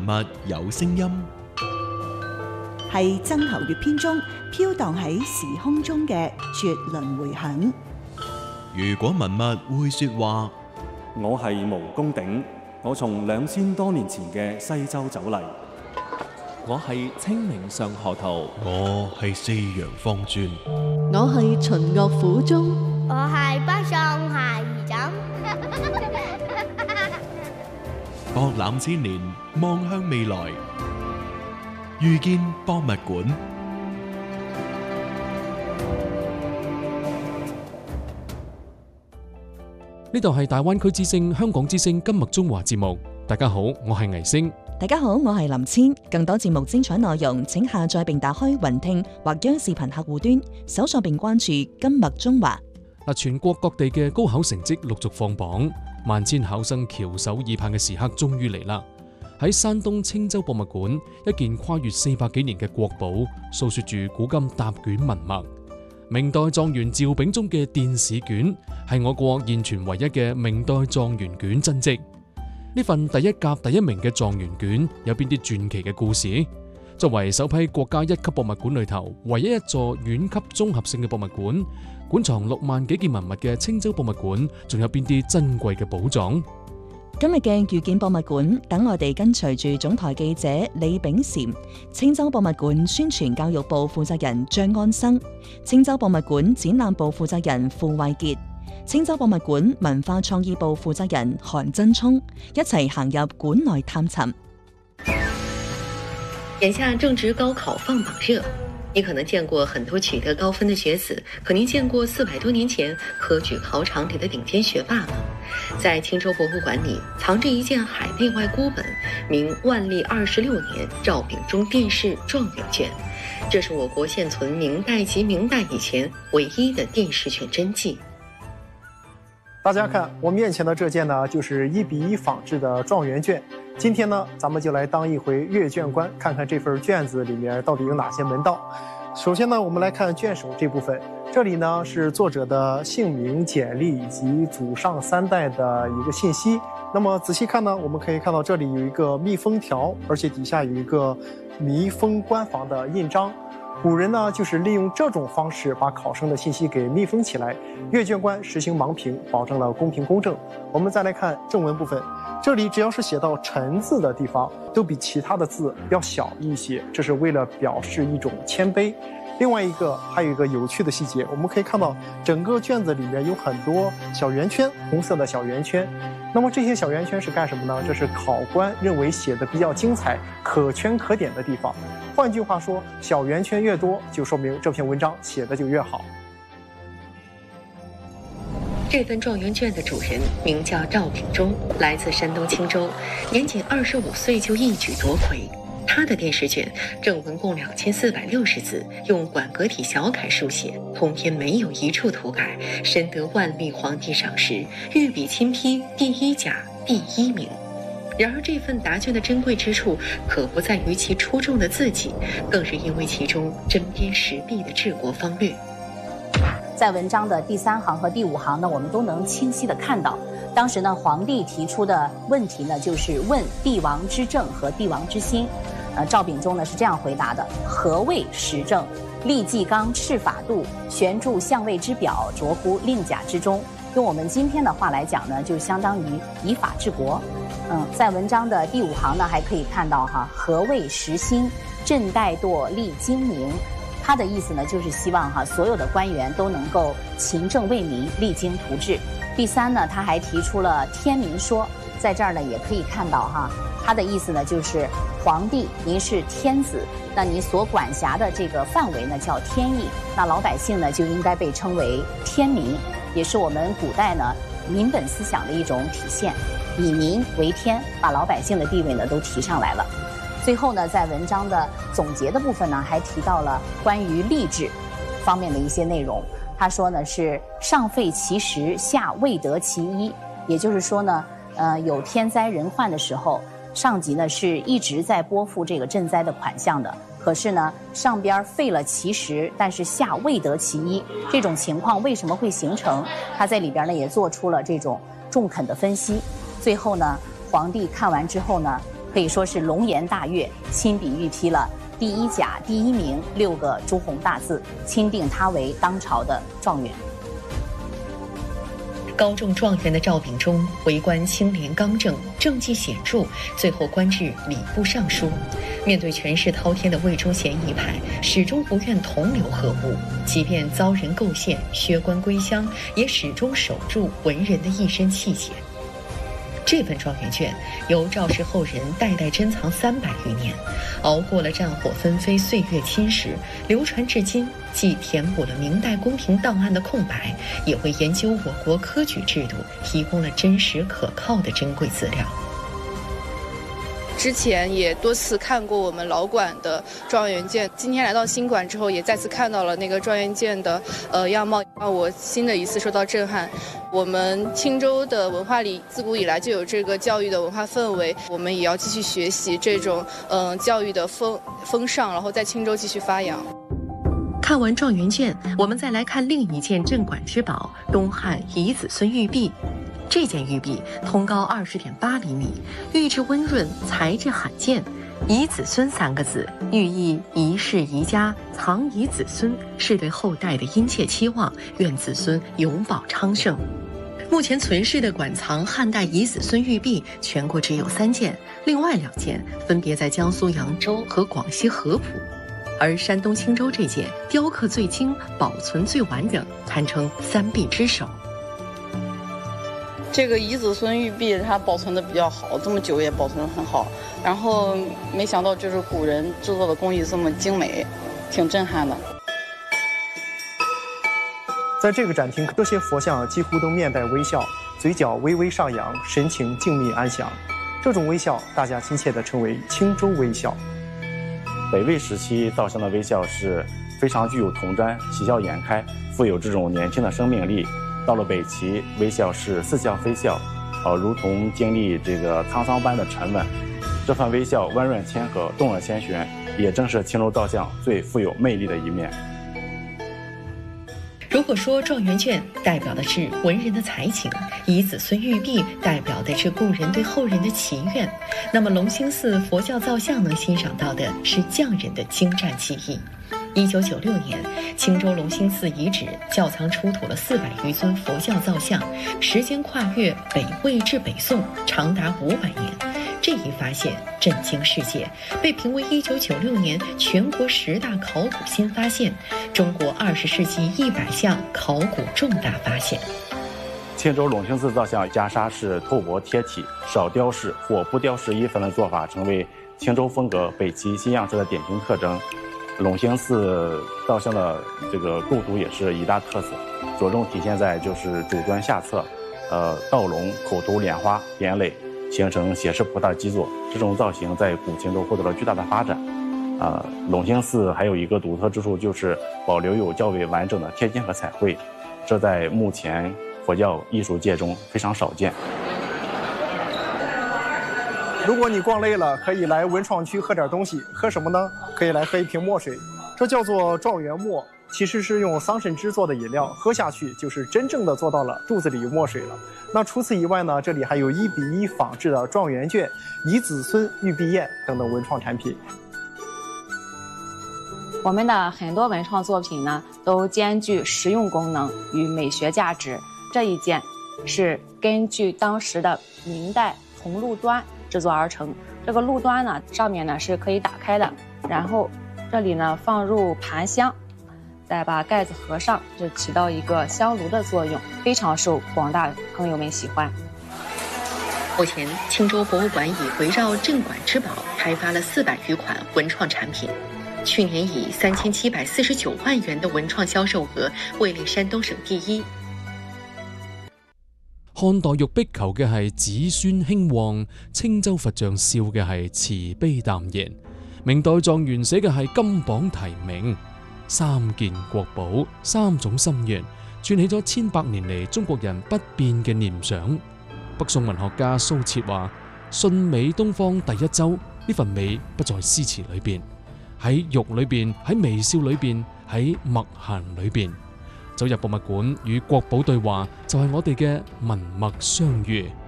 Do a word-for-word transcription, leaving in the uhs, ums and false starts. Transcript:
物有聲音， 係曾侯乙編中飄蕩喺時空中嘅絕倫迴響。 如果文物會說話， 我係毛公鼎，我從兩千多年前嘅西周走嚟。 我係清明上河圖， 我係四陽方尊， 我係秦樂府中， 我係北宋孩兒枕。 博覽千年，望向未來，遇見博物館。 呢度係大灣區之聲、香港之聲金麥中華節目。大家好，我係倪星。 大家好，我係林千。更多節目精彩內容，請下載並打開雲聽或央視頻客戶端，搜索並關注金麥中華。 嗱，全國各地嘅高考成績陸續放榜，萬千考生翹首以盼嘅時刻終於嚟啦！喺山東青州博物館，一件跨越四百幾年嘅國寶，訴說住古今答卷文脈。明代狀元趙秉忠嘅殿試卷，係我國現存唯一嘅明代狀元卷真跡。呢份第一甲第一名嘅狀元卷有邊啲傳奇嘅故事？作為首批國家一級博物館裏頭唯一一座縣級綜合性嘅博物館，館藏六萬幾件文物嘅青州博物館，仲有邊啲珍貴嘅寶藏？ 今日嘅遇見博物館，等我哋跟隨住總台記者李炳嬋、青州博物館宣傳教育部負責人張安生、青州博物館展覽部負責人傅慧傑、青州博物館文化創意部負責人韓真聰一齊行入館內探尋。 眼下正值高考放榜熱，你可能見過很多取得高分的學子，可您見過四百多年前科舉考場裡的頂尖學霸嗎？在青州博物館裡藏着一件海內外孤本，名萬曆二十六年趙秉忠殿試狀元卷，這是我國現存明代及明代以前唯一的殿試卷真跡。 大家看，我面前的這件呢，就是一比一仿製的狀元卷。今天呢，咱們就來當一回閱卷官，看看這份卷子裡面到底有哪些門道。首先呢，我們來看卷首這部分，這裡呢是作者的姓名、簡歷以及祖上三代的一個信息。那麼仔細看呢，我們可以看到這裡有一個密封條，而且底下有一個密封官房的印章。古人呢，就是利用這種方式把考生的信息給密封起來。閱卷官實行盲評，保證了公平公正。我們再來看正文部分，這裡只要是寫到臣字的地方，都比其他的字要小一些，這是為了表示一種謙卑。另外一個還有一個有趣的細節，我們可以看到整個卷子裡面有很多小圓圈，紅色的小圓圈。那麼這些小圓圈是幹什麼呢？這是考官認為寫的比較精彩、可圈可點的地方。換句話說，小圓圈越多，就說明這篇文章寫的就越好。 這份狀元卷的主人名叫趙秉忠，來自山東青州，年僅二十五歲就一舉奪魁。他的殿試卷正文共兩千四百六十字，用館閣體小楷書寫，通篇沒有一處塗改，深得萬歷皇帝賞識，御筆親批第一甲第一名。然而這份答卷的珍貴之處，可不在於其出眾的字跡，更是因為其中針砭時弊的治國方略。 在文章的第三行和第五行呢，我們都能清晰地看到，當時呢皇帝提出的問題呢，就是問帝王之政和帝王之心。呃，趙秉忠呢是這樣回答的：何謂時政？立紀綱，敕法度，懸鑄相位之表，着乎令甲之中。用我們今天的話來講呢，就相當於以法治國。嗯，在文章的第五行呢，還可以看到哈，何謂時興？朕怠惰，立精明。他的意思呢，就是希望哈所有的官員都能夠勤政為民，勵精圖治。第三呢，他還提出了天民說，在這兒呢也可以看到哈，他的意思呢就是皇帝您是天子，那您所管轄的這個範圍呢叫天意，那老百姓呢就應該被稱為天民，也是我們古代呢民本思想的一種體現，以民為天，把老百姓的地位呢都提上來了。最後呢，在文章的總結的部分呢，還提到了關於吏治方面的一些內容。他說呢，是上廢其實，下未得其一。也就是說呢，呃，有天災人患的時候，上級呢是一直在撥付這個賑災的款項的。可是呢，上邊廢了其實，但是下未得其一。這種情況為什麼會形成？他在裡邊呢也做出了這種中肯的分析。最後呢，皇帝看完之後呢， 可以说是龙颜大悦，亲笔御批了第一甲第一名六个朱红大字，钦定他为当朝的状元。 高中状元的赵秉忠，为官清廉刚正，政绩显著，最后官至礼部尚书。面对权势滔天的魏忠贤一派，始终不愿同流合污，即便遭人构陷、削官归乡，也始终守住文人的一身气节。这份状元卷由赵氏后人代代珍藏三百余年，熬过了战火纷飞、岁月侵蚀，流传至今，既填补了明代宫廷档案的空白，也为研究我国科举制度提供了真实可靠的珍贵资料。 之前也多次看过我们老馆的状元卷，今天来到新馆之后，也再次看到了那个状元卷的呃样貌，让我新的一次受到震撼。我们青州的文化里自古以来就有这个教育的文化氛围，我们也要继续学习这种嗯、呃、教育的风风尚，然后在青州继续发扬。 看完状元卷，我们再来看另一件镇馆之宝——东汉遗子孙玉璧。这件玉璧通高二十点八厘米，玉质温润，材质罕见。遗子孙三个字，寓意遗世遗家，藏遗子孙，是对后代的殷切期望，愿子孙永保昌盛。目前存世的馆藏汉代遗子孙玉璧，全国只有三件，另外两件分别在江苏扬州和广西合浦。而山东青州这件雕刻最精，保存最完整，堪称三璧之首。 这个遗子孙玉璧它保存的比较好，这么久也保存得很好。然后没想到就是古人制作的工艺这么精美，挺震撼的。 在这个展厅，这些佛像几乎都面带微笑，嘴角微微上扬，神情静谧安详。这种微笑，大家亲切地称为青州微笑。 北魏时期造像的微笑是非常具有童真、喜笑颜开，富有这种年轻的生命力。到了北齐，微笑是似笑非笑，呃，如同经历这个沧桑般的沉稳。这份微笑温润谦和，动人心弦，也正是青州造像最富有魅力的一面。 如果说状元卷代表的是文人的才情，遗子孙玉璧代表的是故人对后人的祈愿，那么龙兴寺佛教造像能欣赏到的是匠人的精湛技艺。一九九六年，青州龙兴寺遗址窖藏出土了四百余尊佛教造像，时间跨越北魏至北宋，长达五百年。这一发现震惊世界，被评为一九九六年全国十大考古新发现，中国二十世纪一百项考古重大发现。 青州龙兴寺造像袈裟是透薄贴体，少雕饰或不雕饰衣服的做法，成为青州风格北齐新样式的典型特征。龙兴寺造像的这个构图也是一大特色，着重体现在就是主端下侧，呃，倒龙、口头莲花、眼垒，形成斜视菩萨基座。这种造型在古青州获得了巨大的发展。啊、呃，龙兴寺还有一个独特之处，就是保留有较为完整的贴金和彩绘，这在目前佛教艺术界中非常少见。 如果你逛累了，可以来文创区喝点东西。喝什么呢？可以来喝一瓶墨水，这叫做状元墨，其实是用桑葚汁做的饮料，喝下去就是真正的做到了肚子里墨水了。那除此以外呢，这里还有一比一仿制的状元卷、遗子孙玉璧砚等等文创产品。 我们的很多文创作品呢，都兼具实用功能与美学价值。这一件是根据当时的明代铜鹿端制作而成。这个鹿端呢，上面呢是可以打开的，然后这里呢放入盘香，再把盖子合上，就起到一个香炉的作用，非常受广大朋友们喜欢。 目前，青州博物馆已围绕镇馆之宝开发了四百余款文创产品。去年以三千七百四十九万元的文創銷售額位列山東省第一。 漢代玉璧求嘅係子孫興旺，青州佛像笑嘅係慈悲淡然，明代狀元寫嘅係金榜題名，三件國寶，三種心願，串起咗千百年嚟中國人不變嘅念想。北宋文學家蘇轍話：信美東方第一州，呢份美不在詩詞裏邊，喺玉裏邊，喺微笑裏邊，喺默閒裏邊。走入博物館與國寶對話，就係我哋嘅文墨相遇。